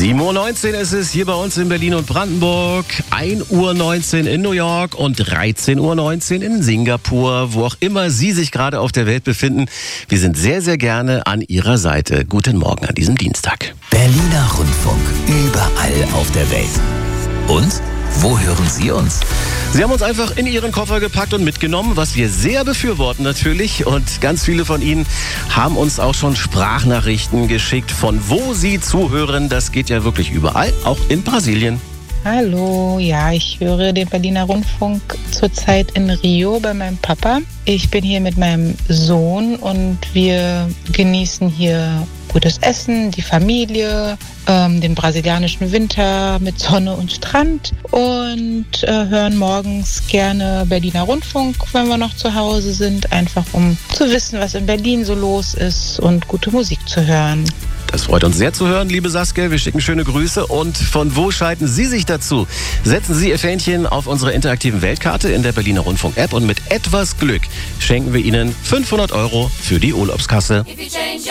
7:19 Uhr ist es hier bei uns in Berlin und Brandenburg, 1:19 Uhr in New York und 13:19 Uhr in Singapur, wo auch immer Sie sich gerade auf der Welt befinden. Wir sind sehr, sehr gerne an Ihrer Seite. Guten Morgen an diesem Dienstag. Berliner Rundfunk, überall auf der Welt. Und wo hören Sie uns? Sie haben uns einfach in Ihren Koffer gepackt und mitgenommen, was wir sehr befürworten natürlich. Und ganz viele von Ihnen haben uns auch schon Sprachnachrichten geschickt, von wo Sie zuhören. Das geht ja wirklich überall, auch in Brasilien. Hallo, ja, ich höre den Berliner Rundfunk zurzeit in Rio bei meinem Papa. Ich bin hier mit meinem Sohn und wir genießen hier gutes Essen, die Familie, den brasilianischen Winter mit Sonne und Strand und hören morgens gerne Berliner Rundfunk, wenn wir noch zu Hause sind, einfach um zu wissen, was in Berlin so los ist und gute Musik zu hören. Das freut uns sehr zu hören, liebe Saskia. Wir schicken schöne Grüße. Und von wo schalten Sie sich dazu? Setzen Sie Ihr Fähnchen auf unsere interaktiven Weltkarte in der Berliner Rundfunk-App und mit etwas Glück schenken wir Ihnen 500 € für die Urlaubskasse.